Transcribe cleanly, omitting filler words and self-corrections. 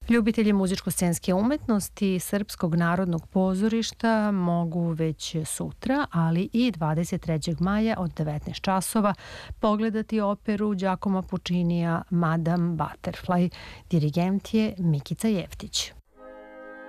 Ljubitelji muzičko-scenske umetnosti Srpskog narodnog pozorišta mogu već sutra, ali i 23. maja od 19 časova pogledati operu Giacomo Puccinija Madame Butterfly. Dirigent je Mikica Jeftić.